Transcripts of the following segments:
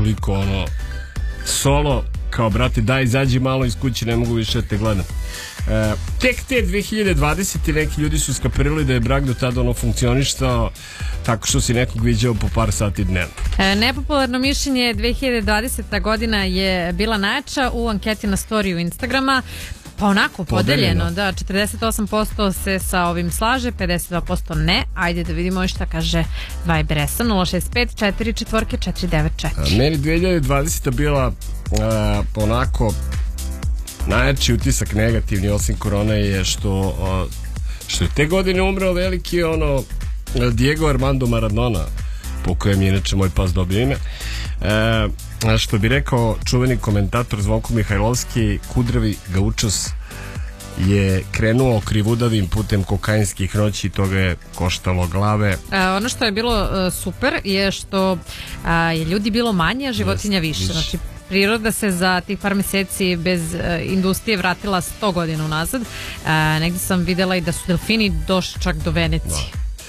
toliko ono solo, kao brate daj izađi malo iz kuće, ne mogu više da te gledam. Tek te 2020. neki ljudi su skapirali da je brak do tada ono funkcioništao tako što si nekog viđao po par sati dnevno. Nepopularno mišljenje 2020. godina je bila najjača u anketi na storiju Instagrama. Pa onako, podeljeno, da, 48% se sa ovim slaže, 52% ne. Ajde da vidimo šta kaže Viber SA 065 44 494. Meni 2020. bila onako najjači utisak negativni osim korone je što je te godine umreo veliki Diego Armando Maradona, po kojem je inače moj pas dobio ime. Što bi rekao čuveni komentator Zvonko Mihajlovski, kudrvi gaučos je krenuo krivudavim putem kokainskih noći i to ga je koštalo glave. Ono što je bilo super je što je ljudi bilo manje, a životinja više. Znači, priroda se za tih par meseci bez industrije vratila 100 godina unazad. Negdje sam vidjela i da su delfini došli čak do Venecije.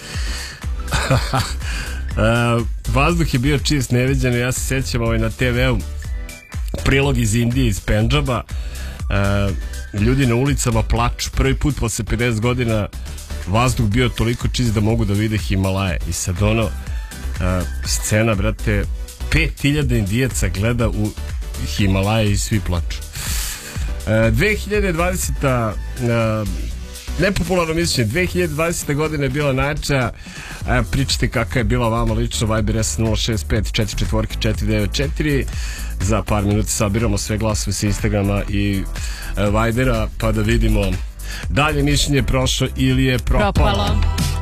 Vazduh je bio čist, neviđen. Ja se sjećam na TV-u prilog iz Indije, iz Pendžaba. Ljudi na ulicama plaču. Prvi put posle 50 godina vazduh bio toliko čist da mogu da vide Himalaje. I sad scena, brate, 5000 Indijaca gleda u Himalaje i svi plaču. 2020. Nepopularno mišljenje, 2020. godina je bila najjača. Pričajte kakva je bila vama lično. Viber SA 065 44 494. Za par minuta sabiramo sve glasove sa Instagrama i Vibera pa da vidimo dalje mišljenje prošlo ili je propalo.